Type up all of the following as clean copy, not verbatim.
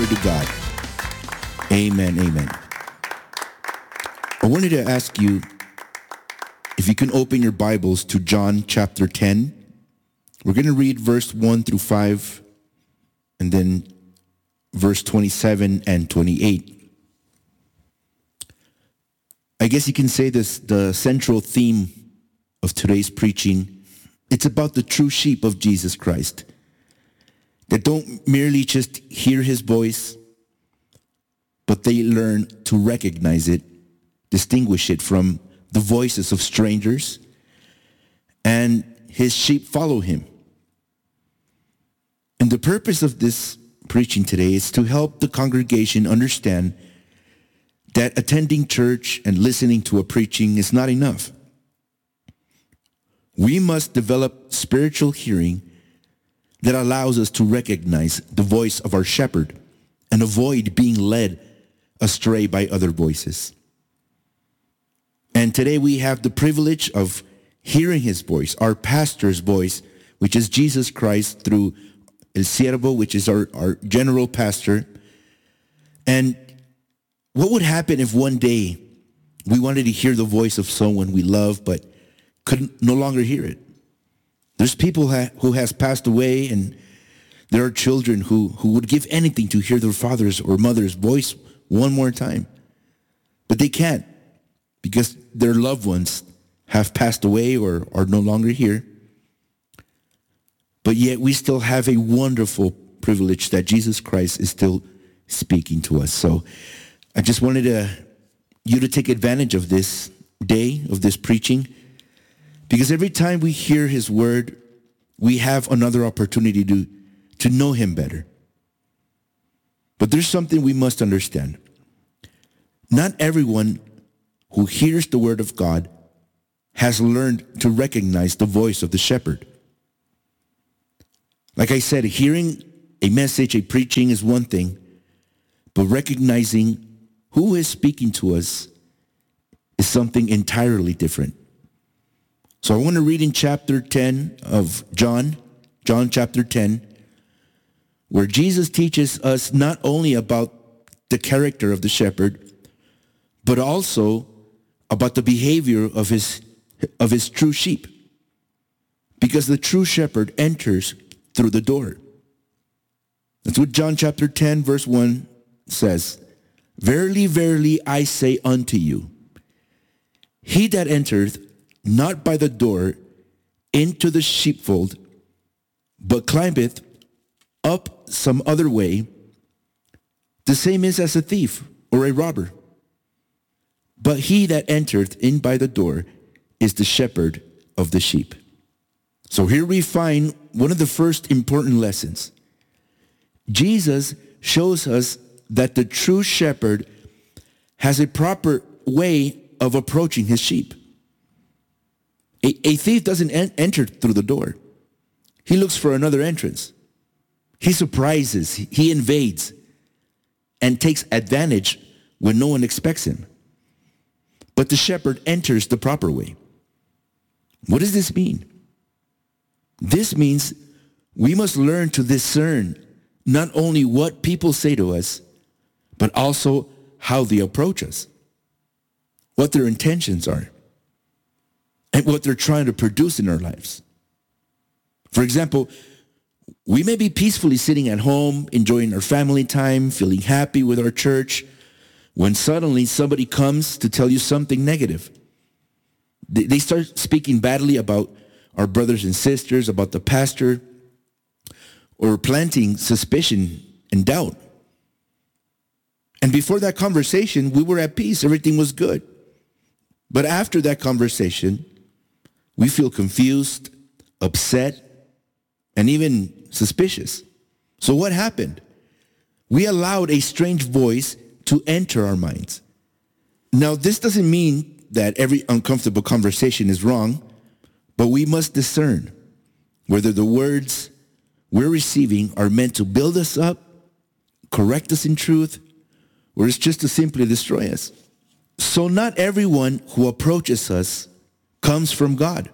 to God. Amen, amen. I wanted to ask you if you can open your Bibles to John chapter 10. We're going to read verse 1 through 5 and then verse 27 and 28. I guess you can say this, the central theme of today's preaching, it's about the true sheep of Jesus Christ that don't merely just hear his voice, but they learn to recognize it, distinguish it from the voices of strangers, and his sheep follow him. And the purpose of this preaching today is to help the congregation understand that attending church and listening to a preaching is not enough. We must develop spiritual hearing that allows us to recognize the voice of our shepherd and avoid being led astray by other voices. And today we have the privilege of hearing his voice, our pastor's voice, which is Jesus Christ, through El Siervo, which is our general pastor. And what would happen if one day we wanted to hear the voice of someone we love but could no longer hear it? There's people who has passed away, and there are children who would give anything to hear their father's or mother's voice one more time. But they can't because their loved ones have passed away or are no longer here. But yet we still have a wonderful privilege that Jesus Christ is still speaking to us. So I just wanted you to take advantage of this day, of this preaching, because every time we hear his word, we have another opportunity to know him better. But there's something we must understand. Not everyone who hears the word of God has learned to recognize the voice of the shepherd. Like I said, hearing a message, a preaching is one thing, but recognizing who is speaking to us is something entirely different. So I want to read in chapter 10 of John chapter 10, where Jesus teaches us not only about the character of the shepherd, but also about the behavior of his true sheep. Because the true shepherd enters through the door. That's what John chapter 10 verse 1 says. Verily, verily, I say unto you, he that entereth not by the door into the sheepfold, but climbeth up some other way, the same is as a thief or a robber. But he that entereth in by the door is the shepherd of the sheep. So here we find one of the first important lessons. Jesus shows us that the true shepherd has a proper way of approaching his sheep. A thief doesn't enter through the door. He looks for another entrance. He surprises, he invades, and takes advantage when no one expects him. But the shepherd enters the proper way. What does this mean? This means we must learn to discern not only what people say to us, but also how they approach us, what their intentions are, and what they're trying to produce in our lives. For example, we may be peacefully sitting at home, enjoying our family time, feeling happy with our church, when suddenly somebody comes to tell you something negative. They start speaking badly about our brothers and sisters, about the pastor, or planting suspicion and doubt. And before that conversation, we were at peace. Everything was good. But after that conversation, we feel confused, upset, and even suspicious. So what happened? We allowed a strange voice to enter our minds. Now, this doesn't mean that every uncomfortable conversation is wrong, but we must discern whether the words we're receiving are meant to build us up, correct us in truth, or it's just to simply destroy us. So not everyone who approaches us comes from God.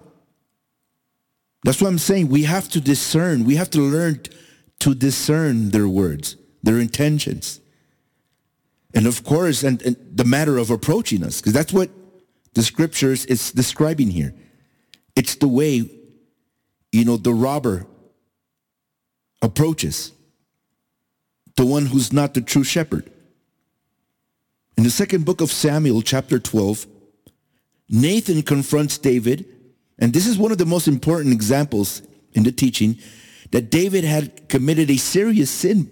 That's what I'm saying. We have to discern. We have to learn to discern their words, their intentions. And of course, and the matter of approaching us, because that's what the scriptures is describing here. It's the way, the robber approaches the one who's not the true shepherd. In the second book of Samuel, chapter 12, Nathan confronts David, and this is one of the most important examples in the teaching, that David had committed a serious sin.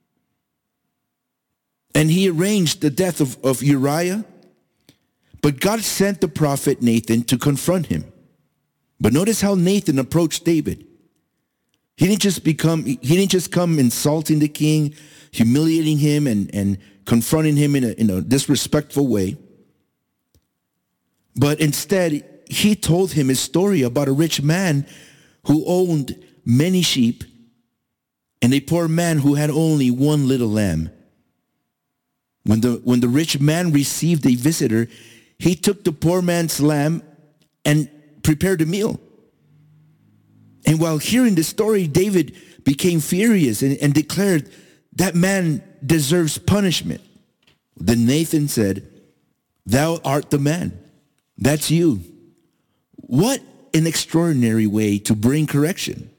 And he arranged the death of Uriah, but God sent the prophet Nathan to confront him. But notice how Nathan approached David. He didn't just come insulting the king, humiliating him and confronting him in a disrespectful way. But instead, he told him his story about a rich man who owned many sheep and a poor man who had only one little lamb. When the rich man received a visitor, he took the poor man's lamb and prepared a meal. And while hearing the story, David became furious and declared, that man deserves punishment. Then Nathan said, thou art the man. That's you. What an extraordinary way to bring correction.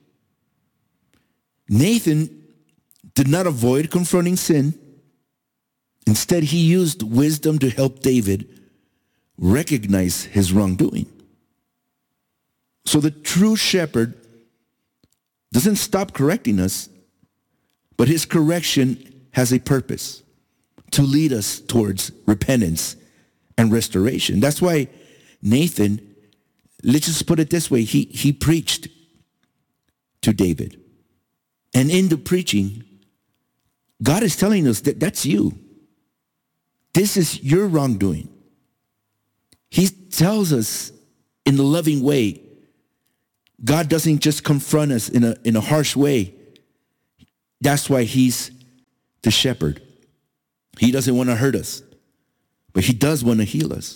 Nathan did not avoid confronting sin. Instead, he used wisdom to help David recognize his wrongdoing. So the true shepherd doesn't stop correcting us, but his correction has a purpose, to lead us towards repentance and restoration. That's why Nathan, let's just put it this way, he preached to David. And in the preaching, God is telling us that that's you. This is your wrongdoing. He tells us in a loving way. God doesn't just confront us in a harsh way. That's why he's the shepherd. He doesn't want to hurt us, but he does want to heal us.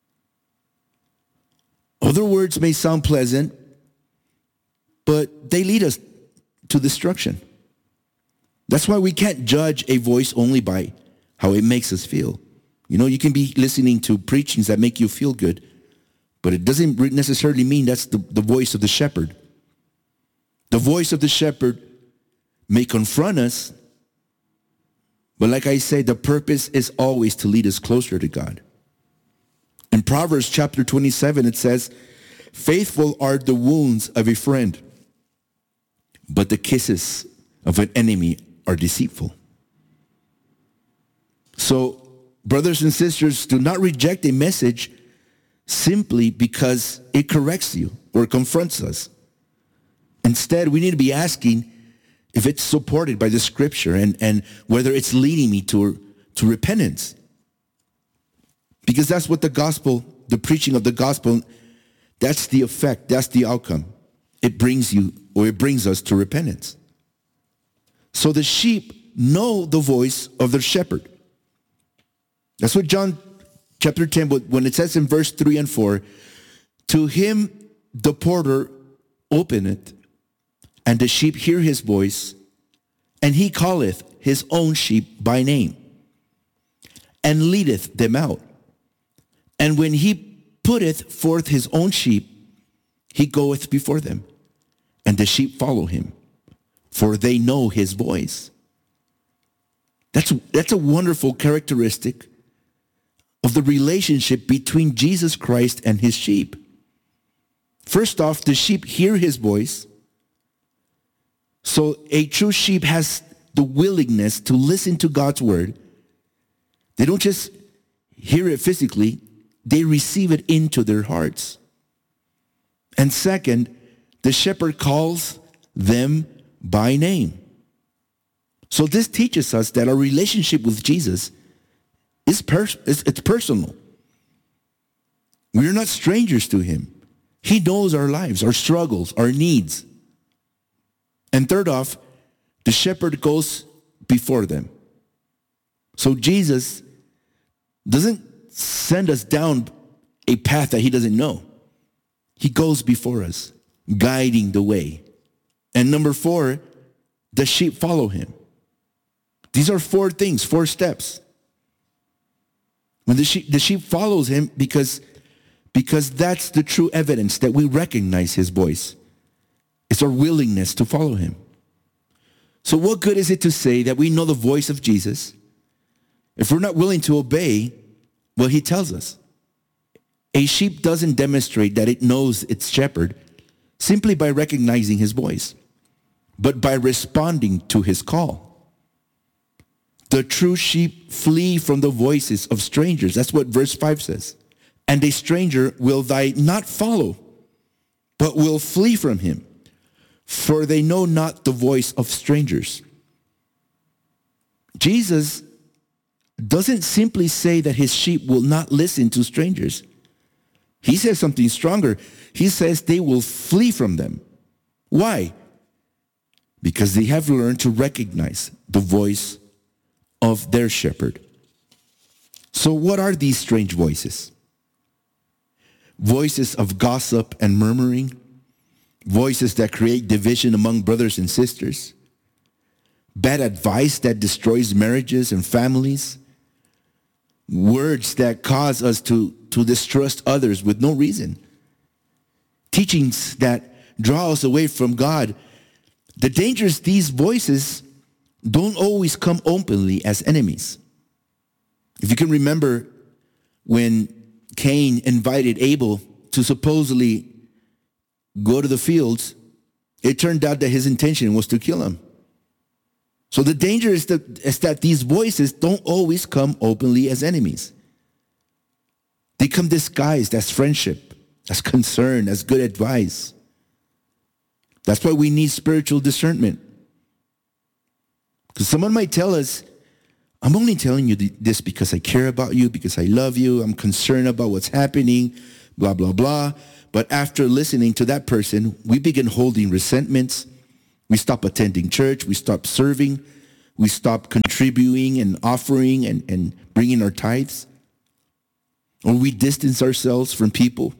Other words may sound pleasant, but they lead us to destruction. That's why we can't judge a voice only by how it makes us feel. You can be listening to preachings that make you feel good, but it doesn't necessarily mean that's the voice of the shepherd. The voice of the shepherd may confront us, but like I say, the purpose is always to lead us closer to God. In Proverbs chapter 27, it says, faithful are the wounds of a friend, but the kisses of an enemy are deceitful. So, brothers and sisters, do not reject a message simply because it corrects you or confronts us. Instead, we need to be asking if it's supported by the scripture and whether it's leading me to repentance. Because that's what the gospel, the preaching of the gospel, that's the effect, that's the outcome. It brings us to repentance. So the sheep know the voice of their shepherd. That's what John chapter 10, when it says in verse 3 and 4, to him the porter openeth, and the sheep hear his voice, and he calleth his own sheep by name, and leadeth them out. And when he putteth forth his own sheep, he goeth before them, and the sheep follow him, for they know his voice. That's a wonderful characteristic of the relationship between Jesus Christ and his sheep. First off, the sheep hear his voice. So a true sheep has the willingness to listen to God's word. They don't just hear it physically, they receive it into their hearts. And second, the shepherd calls them by name. So this teaches us that our relationship with Jesus is it's personal. We're not strangers to him. He knows our lives, our struggles, our needs. And third off, the shepherd goes before them. So Jesus doesn't send us down a path that he doesn't know. He goes before us, guiding the way. And number 4, the sheep follow him. These are 4 things, 4 steps. When the sheep follows him because that's the true evidence that we recognize his voice. It's our willingness to follow him. So what good is it to say that we know the voice of Jesus if we're not willing to obey what he tells us? A sheep doesn't demonstrate that it knows its shepherd simply by recognizing his voice, but by responding to his call. The true sheep flee from the voices of strangers. That's what verse 5 says. And a stranger will they not follow, but will flee from him, for they know not the voice of strangers. Jesus doesn't simply say that his sheep will not listen to strangers. He says something stronger. He says they will flee from them. Why? Because they have learned to recognize the voice of their shepherd. So what are these strange voices? Voices of gossip and murmuring, voices that create division among brothers and sisters, bad advice that destroys marriages and families, words that cause us to distrust others with no reason, teachings that draw us away from God. The danger is these voices don't always come openly as enemies. If you can remember when Cain invited Abel to supposedly go to the fields, it turned out that his intention was to kill him. So the danger is that these voices don't always come openly as enemies. They come disguised as friendship, as concern, as good advice. That's why we need spiritual discernment. Because someone might tell us, I'm only telling you this because I care about you, because I love you, I'm concerned about what's happening, blah, blah, blah. But after listening to that person, we begin holding resentments. We stop attending church. We stop serving. We stop contributing and offering and bringing our tithes. Or we distance ourselves from people.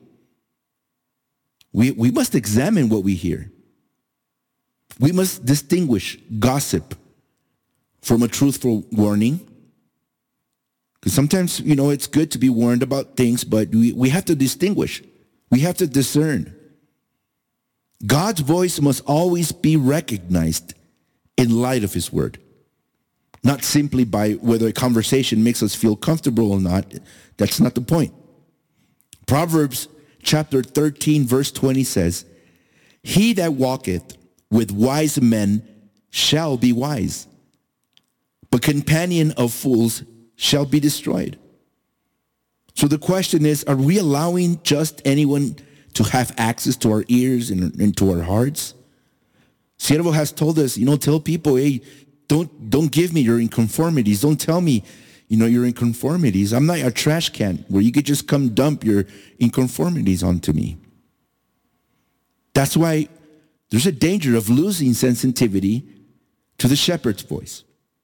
We must examine what we hear. We must distinguish gossip from a truthful warning. Because sometimes, it's good to be warned about things, but we have to distinguish. We have to discern. God's voice must always be recognized in light of his word. Not simply by whether a conversation makes us feel comfortable or not. That's not the point. Proverbs chapter 13, verse 20 says, "He that walketh with wise men shall be wise, but companion of fools shall be destroyed." So the question is, are we allowing just anyone to have access to our ears and to our hearts? Siervo has told us, tell people, hey, don't give me your inconformities. Don't tell me, your inconformities. I'm not a trash can where you could just come dump your inconformities onto me. That's why there's a danger of losing sensitivity to the shepherd's voice.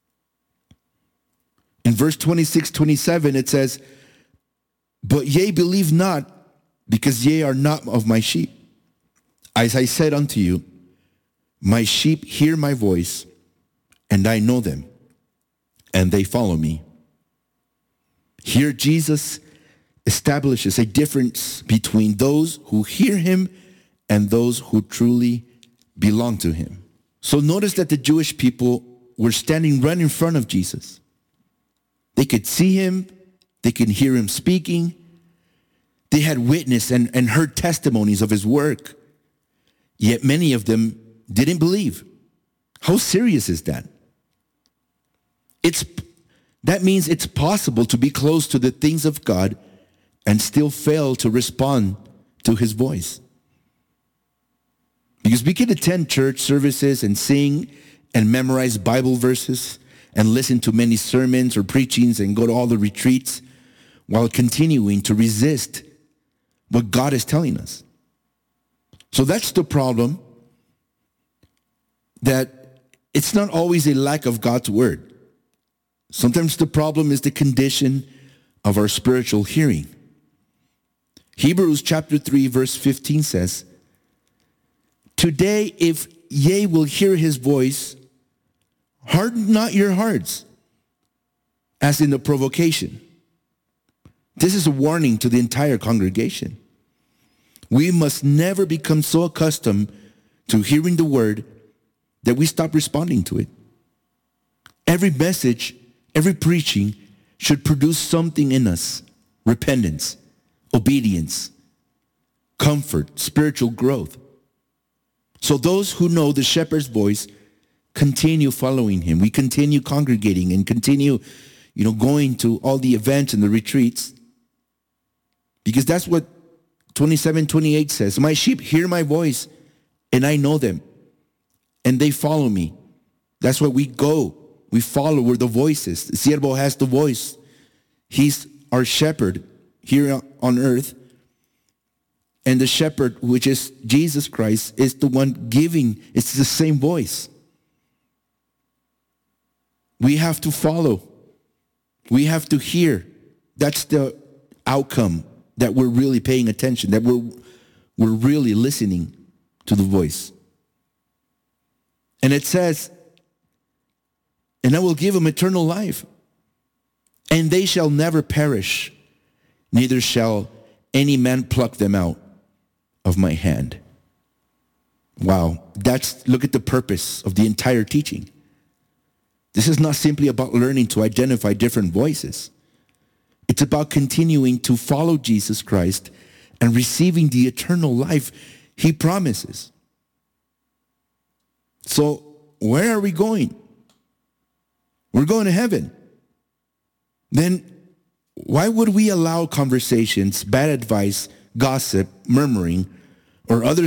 In verse 26, 27, it says, "But ye believe not, because ye are not of my sheep. As I said unto you, my sheep hear my voice, and I know them, and they follow me." Here Jesus establishes a difference between those who hear him and those who truly belong to him. So notice that the Jewish people were standing right in front of Jesus. They could see him, they could hear him speaking. They had witnessed and heard testimonies of his work. Yet many of them didn't believe. How serious is that? That means it's possible to be close to the things of God and still fail to respond to his voice. Because we can attend church services and sing and memorize Bible verses and listen to many sermons or preachings and go to all the retreats while continuing to resist what God is telling us. So that's the problem, that it's not always a lack of God's word. Sometimes the problem is the condition of our spiritual hearing. Hebrews chapter 3 verse 15 says, "Today if ye will hear his voice, Harden not your hearts, as in the provocation. This is a warning to the entire congregation. We must never become so accustomed to hearing the word that we stop responding to it. Every message, every preaching should produce something in us: repentance, obedience, comfort, spiritual growth. So those who know the shepherd's voice continue following him. We continue congregating and continue, going to all the events and the retreats. Because that's what 27:28 says. My sheep hear my voice, and I know them, and they follow me. That's why we go. We follow where the voice is. The siervo has the voice. He's our shepherd here on earth. And the shepherd, which is Jesus Christ, is the one giving. It's the same voice. We have to follow. We have to hear. That's the outcome, that we're really paying attention, that we're really listening to the voice. And it says, and I will give them eternal life, and they shall never perish, neither shall any man pluck them out of my hand. Wow, look at the purpose of the entire teaching. This is not simply about learning to identify different voices. It's about continuing to follow Jesus Christ and receiving the eternal life he promises. So, where are we going? We're going to heaven. Then why would we allow conversations, bad advice, gossip, murmuring, or other